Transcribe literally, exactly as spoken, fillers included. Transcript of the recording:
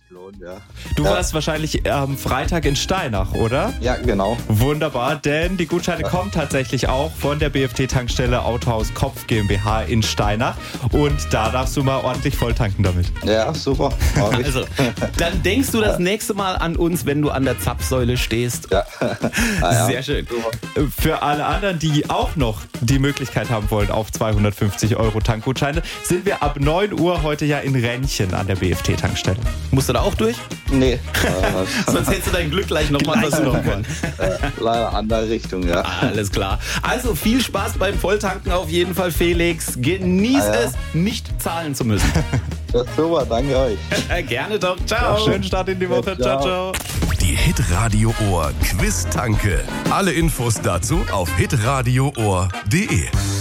lohnt, ja. Du ja. warst wahrscheinlich am Freitag in Steinach, oder? Ja, genau. Wunderbar, denn die Gutscheine ja. kommen tatsächlich auch von der B F T-Tankstelle Autohaus Kopf GmbH in Steinach. Und da darfst du mal ordentlich voll tanken damit. Ja, super. Also, dann denkst du das nächste Mal an uns, wenn du an der Zapfsäule stehst. Ja. Ah, ja. Sehr schön. Super. Für alle anderen, die auch noch die Möglichkeit haben wollen auf zweihundertfünfzig Euro Tankgutscheine, sind wir ab neun Uhr heute ja in Rennchen an der B F T-Tankstelle. Musst du da auch durch? Nee. Sonst hättest du dein Glück gleich nochmal versuchen können. Leider andere Richtung, ja. Alles klar. Also viel Spaß beim Volltanken auf jeden Fall, Felix. Genieß ah, ja. es, nicht zahlen zu müssen. Ja, super, danke euch. Gerne doch. Ciao. Ja, schönen Start in die Woche. Ja, ciao. ciao, ciao. Die Hitradio Ohr Quiz Tanke. Alle Infos dazu auf hitradio ohr punkt de.